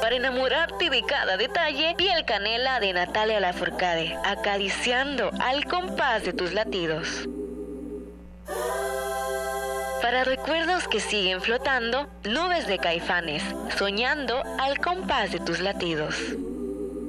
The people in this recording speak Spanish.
para enamorarte de cada detalle, Piel Canela de Natalia Lafourcade, acariciando al compás de tus latidos. Para recuerdos que siguen flotando, Nubes de Caifanes, soñando al compás de tus latidos.